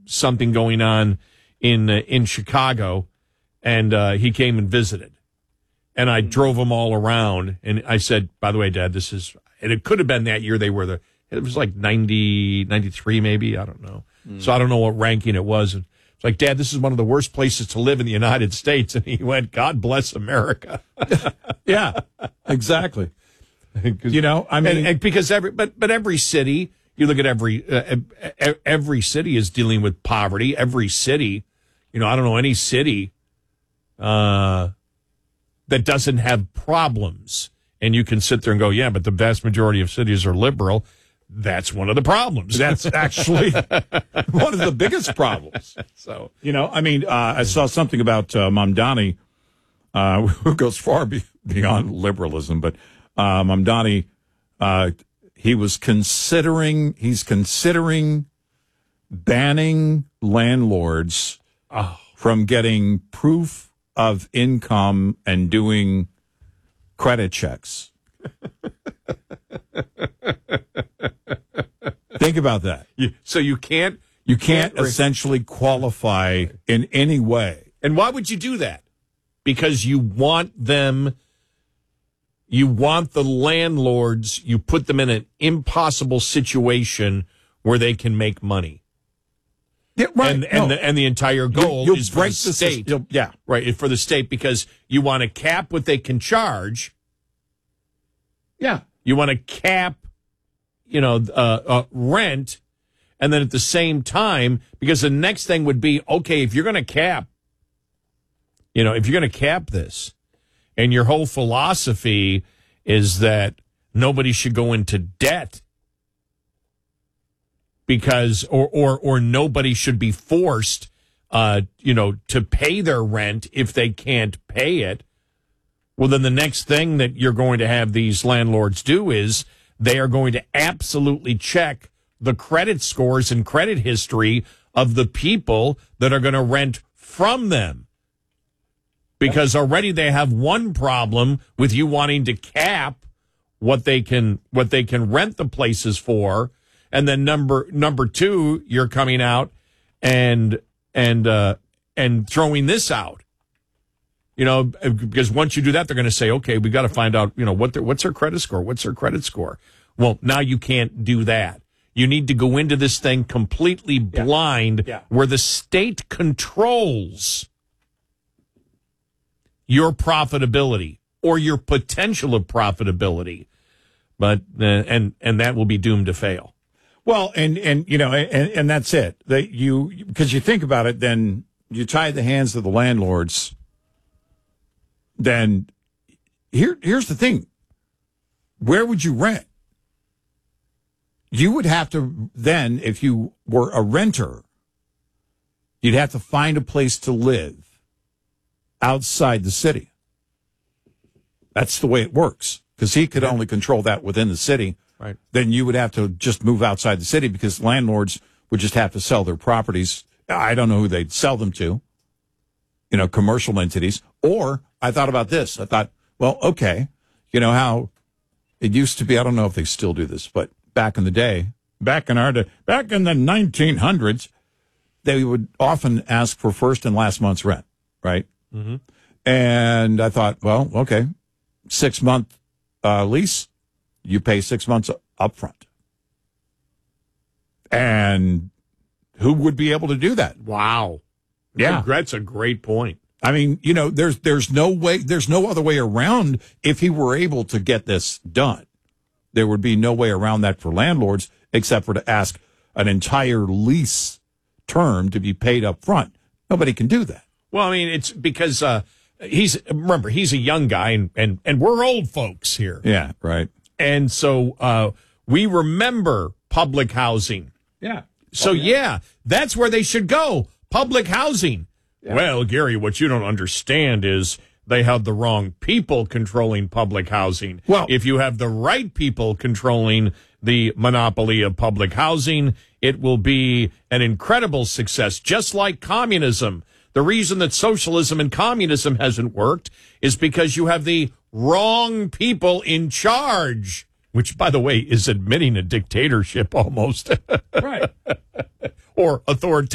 something going on in Chicago, and he came and visited. And I drove them all around, and I said, by the way, Dad, this is, and it could have been that year they were it was like 90, 93 maybe, I don't know. So I don't know what ranking it was. And it's like, Dad, this is one of the worst places to live in the United States. And he went, God bless America. Yeah, exactly. I mean, and because every city, you look at every city is dealing with poverty. Every city, I don't know any city, that doesn't have problems. And you can sit there and go, yeah, but the vast majority of cities are liberal. That's one of the problems. That's actually one of the biggest problems. So, I saw something about Mamdani, who goes far beyond liberalism, but Mamdani, he's considering banning landlords from getting proof of income and doing credit checks. Think about that. So you can't essentially qualify in any way. And why would you do that? Because you want the landlords, you put them in an impossible situation where they can make money. Yeah, right. And the entire goal is for the state. Right, for the state, because you want to cap what they can charge. Yeah. You want to cap, rent, and then at the same time, because the next thing would be, okay, if you're going to cap this, and your whole philosophy is that nobody should go into debt, because or nobody should be forced to pay their rent if they can't pay it. Well, then the next thing that you're going to have these landlords do is they are going to absolutely check the credit scores and credit history of the people that are going to rent from them. Because already they have one problem with you wanting to cap what they can rent the places for. And then number two, you're coming out and throwing this out, because once you do that, they're going to say, okay, we got to find out, what's their credit score? What's their credit score? Well, now you can't do that. You need to go into this thing completely blind, where the state controls your profitability or your potential of profitability, but and that will be doomed to fail. Well, and that's it. Because you think about it, then you tie the hands of the landlords. Then here's the thing. Where would you rent? You would have to then, if you were a renter, you'd have to find a place to live outside the city. That's the way it works, because he could only control that within the city. Right. Then you would have to just move outside the city, because landlords would just have to sell their properties. I don't know who they'd sell them to, commercial entities. Or I thought about this. I thought, well, okay, how it used to be. I don't know if they still do this, but back in the day, back in the 1900s, they would often ask for first and last month's rent, right? Mm-hmm. And I thought, well, okay, 6-month lease. You pay 6 months up front. And who would be able to do that? Wow. Yeah. That's a great point. I mean, there's no other way around. If he were able to get this done, there would be no way around that for landlords, except for to ask an entire lease term to be paid up front. Nobody can do that. Well, I mean, it's because he's a young guy, and we're old folks here. Yeah, right. And so we remember public housing. Yeah. So, that's where they should go. Public housing. Yeah. Well, Gary, what you don't understand is they have the wrong people controlling public housing. Well, if you have the right people controlling the monopoly of public housing, it will be an incredible success, just like communism. The reason that socialism and communism hasn't worked is because you have the wrong people in charge, which, by the way, is admitting a dictatorship almost. Right. Or authoritarian.